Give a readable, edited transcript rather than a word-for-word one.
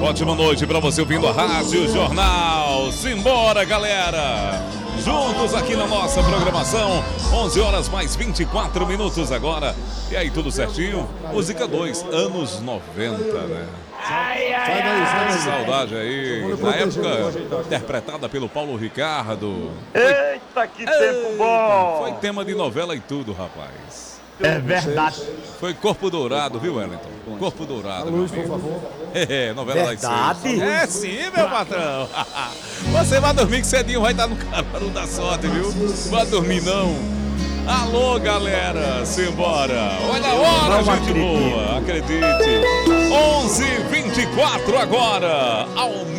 ótima noite para você ouvindo a Rádio Jornal. Simbora, galera! Juntos aqui na nossa programação, 11 horas mais 24 minutos agora. E aí, tudo certinho? Música 2, anos 90, né? Sai daí. Saudade aí. Na época, interpretada pelo Paulo Ricardo. Eita, que tempo bom! Foi tema de novela e tudo, rapaz. É verdade. Foi Corpo Dourado, viu, Wellington? Corpo Dourado. Luz, por favor. É, novela das seis. Verdade? É sim, meu patrão. Você vai dormir que cedinho vai estar no Caruaru da Sorte, viu? Vai dormir não. Alô, galera, simbora. Olha a hora, gente boa. Acredite. 11h24 agora.